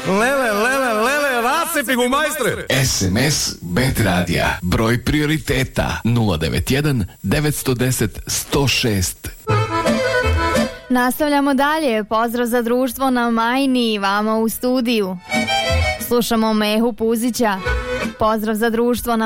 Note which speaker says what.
Speaker 1: Lele, rasipi gu majstre.
Speaker 2: SMS Bet radija, broj prioriteta 091 910 106.
Speaker 3: Nastavljamo dalje. Pozdrav za društvo na Majni i vama u studiju. Slušamo Mehu Puzića. Pozdrav za društvo na